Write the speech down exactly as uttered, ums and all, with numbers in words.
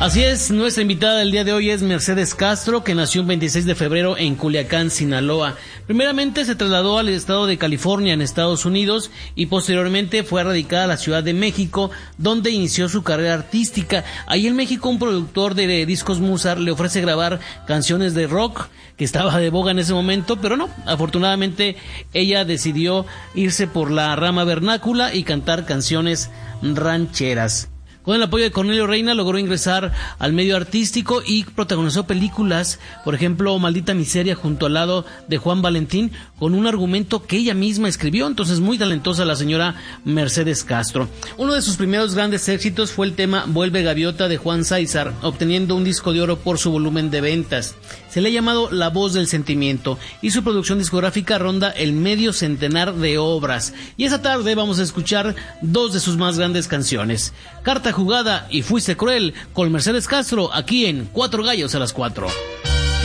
Así es, nuestra invitada del día de hoy es Mercedes Castro, que nació el veintiséis de febrero en Culiacán, Sinaloa. Primeramente se trasladó al estado de California, en Estados Unidos, y posteriormente fue radicada a la Ciudad de México, donde inició su carrera artística. Ahí en México, un productor de discos Musart le ofrece grabar canciones de rock, que estaba de boga en ese momento, pero no, afortunadamente ella decidió irse por la rama vernácula y cantar canciones rancheras. Con el apoyo de Cornelio Reina logró ingresar al medio artístico y protagonizó películas, por ejemplo, Maldita Miseria, junto al lado de Juan Valentín, con un argumento que ella misma escribió. Entonces, muy talentosa la señora Mercedes Castro. Uno de sus primeros grandes éxitos fue el tema Vuelve Gaviota de Juan Sáizar, obteniendo un disco de oro por su volumen de ventas. Se le ha llamado La Voz del Sentimiento y su producción discográfica ronda el medio centenar de obras. Y esa tarde vamos a escuchar dos de sus más grandes canciones: Carta Jugada y Fuiste Cruel, con Mercedes Castro, aquí en Cuatro Gallos a las Cuatro.